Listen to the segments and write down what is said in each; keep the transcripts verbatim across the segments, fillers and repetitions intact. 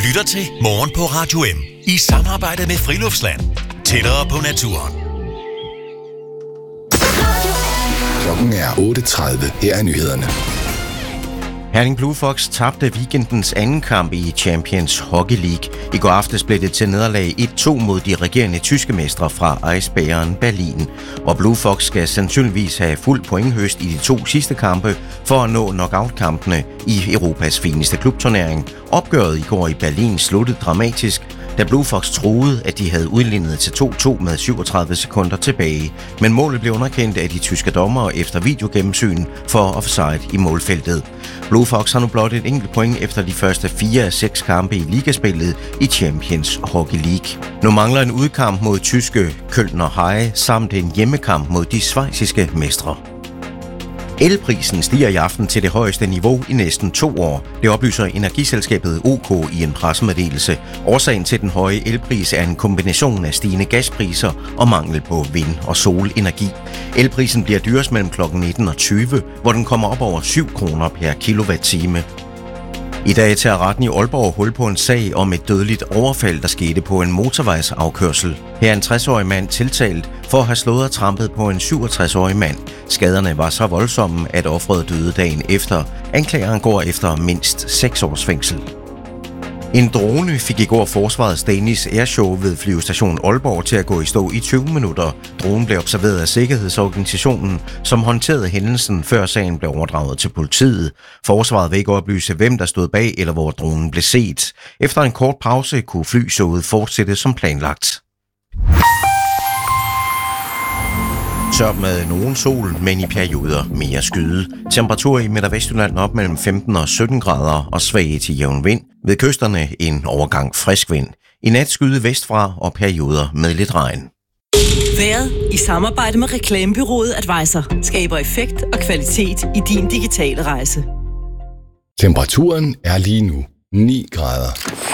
lytter til Morgen på Radio M i samarbejde med Friluftsland. Tættere på naturen. Klokken er otte tredive. Her er nyhederne. Herning Blue Fox tabte weekendens anden kamp i Champions Hockey League. I går aftes blev det til nederlag et to mod de regerende tyske mestre fra Eisbären Berlin. Og Blue Fox skal sandsynligvis have fuld pointhøst i de to sidste kampe for at nå knockout-kampene i Europas fineste klubturnering. Opgøret i går i Berlin sluttede dramatisk, da Blue Fox troede, at de havde udlignet til to to med syvogtredive sekunder tilbage. Men målet blev underkendt af de tyske dommere efter videogennemsyn for offside i målfeltet. Blue Fox har nu blot et enkelt point efter de første fire af seks kampe i ligaspillet i Champions Hockey League. Nu mangler en udkamp mod tyske Kölner Haie samt en hjemmekamp mod de schweiziske mestre. Elprisen stiger i aften til det højeste niveau i næsten to år. Det oplyser energiselskabet O K i en pressemeddelelse. Årsagen til den høje elpris er en kombination af stigende gaspriser og mangel på vind- og solenergi. Elprisen bliver dyrest mellem klokken nitten og tyve, hvor den kommer op over syv kroner per kilowatt-time. I dag tager retten i Aalborg hul på en sag om et dødeligt overfald, der skete på en motorvejsafkørsel. Her er en tres-årig mand tiltalt for at have slået og trampet på en syvogtres-årig mand. Skaderne var så voldsomme, at offeret døde dagen efter. Anklageren går efter mindst seks års fængsel. En drone fik i går forsvarets Danish Airshow ved flyvestation Aalborg til at gå i stå i tyve minutter. Dronen blev observeret af sikkerhedsorganisationen, som håndterede hændelsen, før sagen blev overdraget til politiet. Forsvaret vil ikke oplyse, hvem der stod bag eller hvor dronen blev set. Efter en kort pause kunne flyshowet fortsætte som planlagt. Tørt med nogen sol, men i perioder mere skyde. Temperatur i Midt- og Vestjylland op mellem femten og sytten grader og svag til jævn vind. Ved kysterne en overgang frisk vind. I nat skyde vestfra og perioder med lidt regn. Været i samarbejde med reklamebureauet Advisor skaber effekt og kvalitet i din digitale rejse. Temperaturen er lige nu ni grader.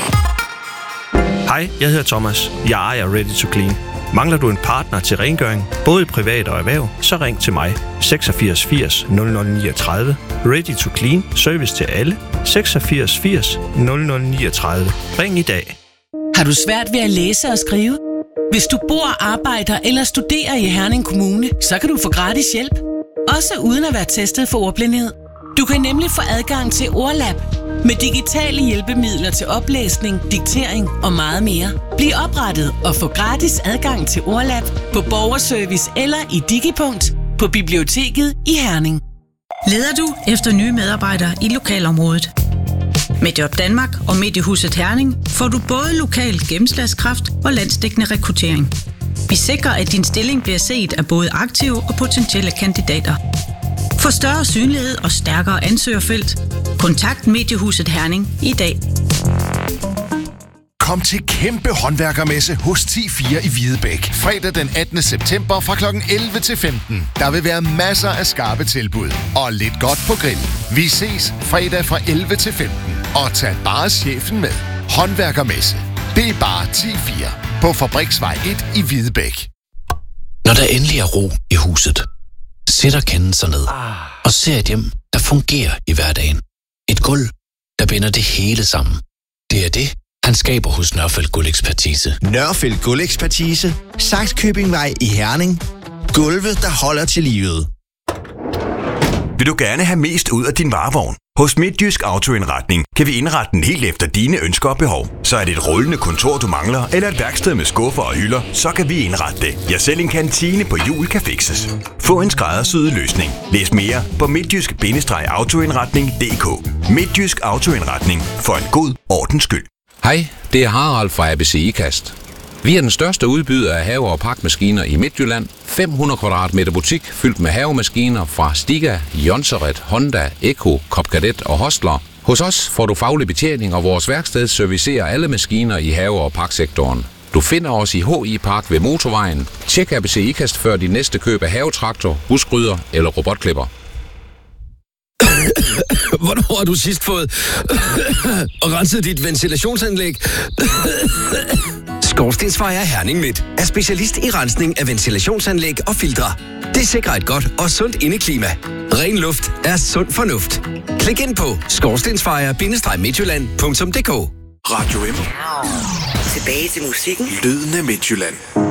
Hej, jeg hedder Thomas. Jeg ejer Ready to Clean. Mangler du en partner til rengøring, både i privat og erhverv, så ring til mig. seksogfirs firs nul nul niogtredive. Ready to Clean. Service til alle. seksogfirs firs nul nul niogtredive. Ring i dag. Har du svært ved at læse og skrive? Hvis du bor, arbejder eller studerer i Herning Kommune, så kan du få gratis hjælp. Også uden at være testet for ordblindhed. Du kan nemlig få adgang til Ordlab med digitale hjælpemidler til oplæsning, diktering og meget mere. Bliv oprettet og få gratis adgang til Ordlab på Borgerservice eller i Digipunkt på biblioteket i Herning. Leder du efter nye medarbejdere i lokalområdet? Med Job Danmark og Mediehuset Herning får du både lokal gennemslagskraft og landsdækkende rekruttering. Vi sikrer, at din stilling bliver set af både aktive og potentielle kandidater. For større synlighed og stærkere ansøgerfelt, kontakt Mediehuset Herning i dag. Kom til kæmpe håndværkermesse hos ti fire i Hvidebæk. Fredag den attende september fra klokken elleve til femten. Der vil være masser af skarpe tilbud og lidt godt på grill. Vi ses fredag fra elleve til femten. Og tag bare chefen med. Håndværkermesse. Det er bare ti fire på Fabriksvej et i Hvidebæk. Når der endelig er ro i huset, sætter Kenden sig ned og ser et hjem, der fungerer i hverdagen. Et gulv, der binder det hele sammen. Det er det, han skaber hos Nørfeldt Gulvekspertise. Nørfeldt Gulvekspertise. Sakskøbingvej i Herning. Gulve, der holder til livet. Vil du gerne have mest ud af din varevogn? Hos Midtjysk Autoindretning kan vi indrette den helt efter dine ønsker og behov. Så er det et rullende kontor, du mangler, eller et værksted med skuffer og hylder, så kan vi indrette det. Ja, selv en kantine på hjul kan fikses. Få en skræddersyet løsning. Læs mere på midtjysk autoindretning punktum d k. Midtjysk Autoindretning. For en god ordens skyld. Hej, det er Harald fra A B C IKAST. Vi er den største udbyder af have- og pakmaskiner i Midtjylland. fem hundrede kvadratmeter butik fyldt med havemaskiner fra Stiga, Jonseret, Honda, Eko, Kopkadet og Hostler. Hos os får du faglig betjening, og vores værksted servicerer alle maskiner i have- og paksektoren. Du finder os i H I Park ved Motorvejen. Tjek A B C IKAST før din næste køb af havetraktor, husgryder eller robotklipper. Hvornår har du sidst fået og renset dit ventilationsanlæg? Skorstensfejer Herning Midt er specialist i rensning af ventilationsanlæg og filtre. Det sikrer et godt og sundt indeklima. Ren luft er sund fornuft. Klik ind på skorstensfejer bindestreg midtjylland punktum d k. Radio M. Tilbage til musikken. Lyden af Midtjylland.